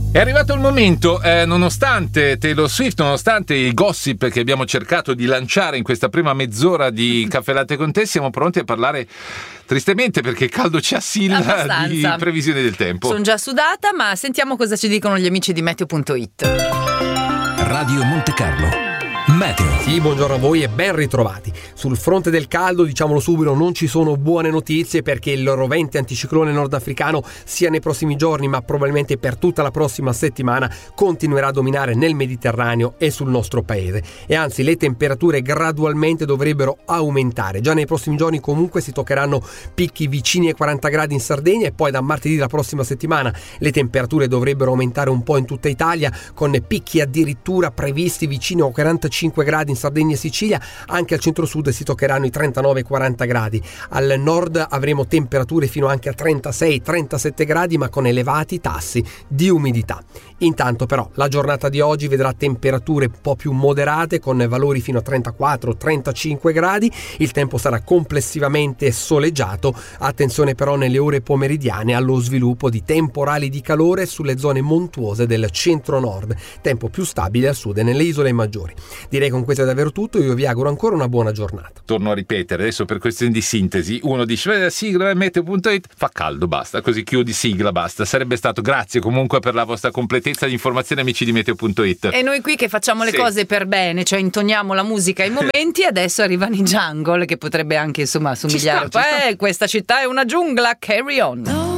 È arrivato il momento, nonostante Taylor Swift, nonostante i gossip che abbiamo cercato di lanciare in questa prima mezz'ora di Caffè Latte con te, siamo pronti a parlare tristemente perché il caldo ci assilla di previsione del tempo. Sono già sudata, ma sentiamo cosa ci dicono gli amici di Meteo.it. Radio Monte Carlo. Meteo. Sì, buongiorno a voi e ben ritrovati. Sul fronte del caldo, diciamolo subito, non ci sono buone notizie perché il rovente anticiclone nordafricano sia nei prossimi giorni ma probabilmente per tutta la prossima settimana continuerà a dominare nel Mediterraneo e sul nostro paese, e anzi le temperature gradualmente dovrebbero aumentare. Già nei prossimi giorni comunque si toccheranno picchi vicini ai 40 gradi in Sardegna e poi da martedì della prossima settimana le temperature dovrebbero aumentare un po' in tutta Italia, con picchi addirittura previsti vicini ai 45 gradi in Sardegna e Sicilia. Anche al centro-sud si toccheranno i 39-40 gradi. Al nord avremo temperature fino anche a 36-37 gradi ma con elevati tassi di umidità. Intanto però la giornata di oggi vedrà temperature un po' più moderate con valori fino a 34-35 gradi. Il tempo sarà complessivamente soleggiato. Attenzione però nelle ore pomeridiane allo sviluppo di temporali di calore sulle zone montuose del centro-nord. Tempo più stabile al sud e nelle isole maggiori. Direi con questo è davvero tutto, io vi auguro ancora una buona giornata. Torno a ripetere, adesso per questione di sintesi, uno dice la sigla Meteo.it, fa caldo, basta, così chiudi sigla, basta. Sarebbe stato, grazie comunque per la vostra completezza di informazione, amici di Meteo.it. E noi qui che facciamo le cose per bene, cioè intoniamo la musica ai momenti, adesso arrivano i jungle che potrebbe anche insomma somigliare. Ci sta. Questa città è una giungla, carry on.